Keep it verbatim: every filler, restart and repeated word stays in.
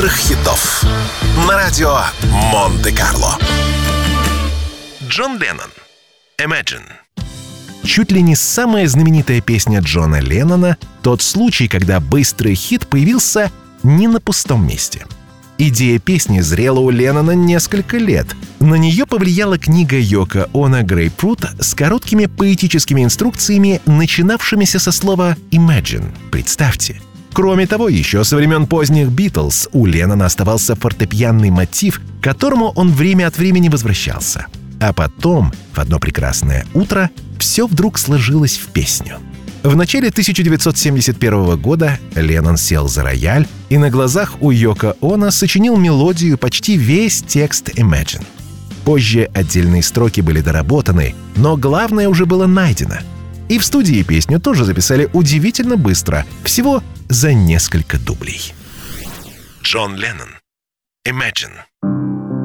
острых хитов на радио Монте-Карло. Джон Леннон. Imagine. Чуть ли не самая знаменитая песня Джона Леннона — тот случай, когда быстрый хит появился не на пустом месте. Идея песни зрела у Леннона несколько лет. На нее повлияла книга Йоко Оно «Grapefruit» с короткими поэтическими инструкциями, начинавшимися со слова «imagine» — «представьте». Кроме того, еще со времен поздних «Битлз» у Леннона оставался фортепианный мотив, к которому он время от времени возвращался. А потом, в одно прекрасное утро, все вдруг сложилось в песню. В начале тысяча девятьсот семьдесят первого года Леннон сел за рояль и на глазах у Йоко Оно сочинил мелодию, почти весь текст «Imagine». Позже отдельные строки были доработаны, но главное уже было найдено. И в студии песню тоже записали удивительно быстро, всего за несколько дублей. Джон Леннон. Imagine.